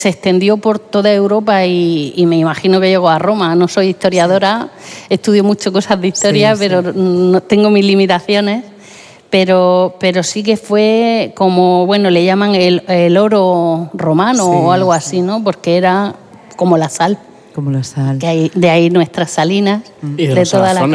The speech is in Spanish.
se extendió por toda Europa y me imagino que llegó a Roma. No soy historiadora, estudio mucho cosas de historia, pero no, tengo mis limitaciones. Pero sí que fue como, bueno, le llaman el oro romano o algo así, ¿no? Porque era como la sal. Como la sal. De ahí nuestras salinas. Y de los toda la